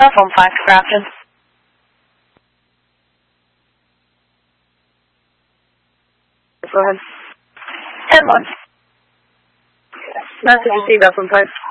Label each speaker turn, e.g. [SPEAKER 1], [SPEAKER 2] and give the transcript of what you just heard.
[SPEAKER 1] Cell phone 5 Grafton. 10-1.
[SPEAKER 2] Message received, Alpha 5.